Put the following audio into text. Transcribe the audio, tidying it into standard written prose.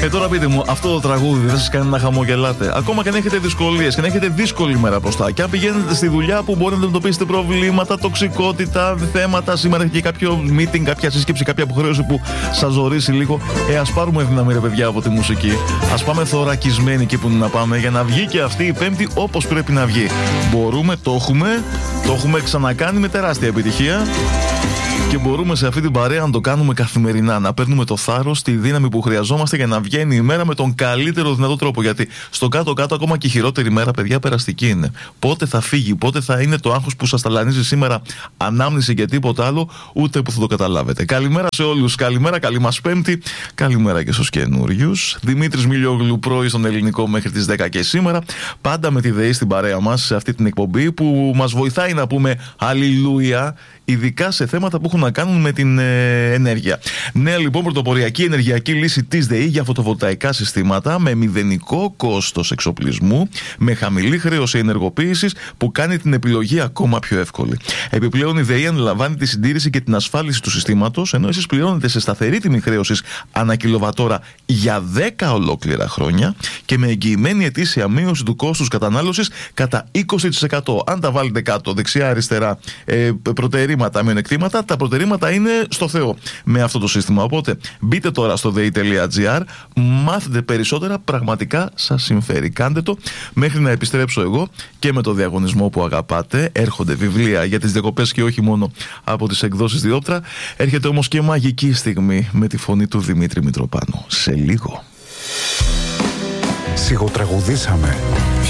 Τώρα πείτε μου, αυτό το τραγούδι δεν σας κάνει να χαμογελάτε? Ακόμα και αν έχετε δυσκολίες και αν έχετε δύσκολη μέρα μπροστά, και αν πηγαίνετε στη δουλειά που μπορείτε να αντιμετωπίσετε προβλήματα, τοξικότητα, θέματα, σήμερα έχει και κάποιο meeting, κάποια σύσκεψη, κάποια αποχρέωση που σας ζορίσει λίγο, ας πάρουμε δύναμη, ρε παιδιά, από τη μουσική. Ας πάμε θωρακισμένοι εκεί που να πάμε, για να βγει και αυτή η Πέμπτη όπως πρέπει να βγει. Μπορούμε, το έχουμε ξανακάνει με τεράστια επιτυχία. Και μπορούμε σε αυτή την παρέα να το κάνουμε καθημερινά. Να παίρνουμε το θάρρος, τη δύναμη που χρειαζόμαστε για να βγαίνει η μέρα με τον καλύτερο δυνατό τρόπο. Γιατί στο κάτω-κάτω, ακόμα και η χειρότερη μέρα, παιδιά, περαστική είναι. Πότε θα φύγει, πότε θα είναι το άγχος που σας ταλανίζει σήμερα, ανάμνηση και τίποτα άλλο, ούτε που θα το καταλάβετε. Καλημέρα σε όλους. Καλημέρα, καλή μας Πέμπτη. Καλημέρα και στους καινούριους. Δημήτρης Μιλιόγλου, πρωί στον Ελληνικό μέχρι τις 10 και σήμερα. Πάντα με τη ΔΕΗ στην παρέα μας σε αυτή την εκπομπή που μας βοηθάει να πούμε αλληλούια, ειδικά σε θέματα που έχουν να κάνουν με την ενέργεια. Νέα λοιπόν πρωτοποριακή ενεργειακή λύση της ΔΕΗ για φωτοβολταϊκά συστήματα με μηδενικό κόστος εξοπλισμού, με χαμηλή χρέωση ενεργοποίησης που κάνει την επιλογή ακόμα πιο εύκολη. Επιπλέον η ΔΕΗ αναλαμβάνει τη συντήρηση και την ασφάλιση του συστήματος, ενώ εσείς πληρώνετε σε σταθερή τιμή χρέωσης ανά κιλοβατόρα για 10 ολόκληρα χρόνια και με εγγυημένη ετήσια μείωση του κόστους κατανάλωσης κατά 20%. Αν τα βάλετε κάτω, δεξιά-αριστερά, προτερήματα, μειονεκτήματα, τα προτερήματα είναι στο Θεό με αυτό το σύστημα. Οπότε μπείτε τώρα στο dei.gr, μάθετε περισσότερα, πραγματικά σας συμφέρει. Κάντε το μέχρι να επιστρέψω εγώ και με το διαγωνισμό που αγαπάτε. Έρχονται βιβλία για τις διακοπές και όχι μόνο από τις εκδόσεις Διόπτρα. Έρχεται όμως και μαγική στιγμή με τη φωνή του Δημήτρη Μητροπάνου. Σε λίγο. Σιγοτραγουδήσαμε,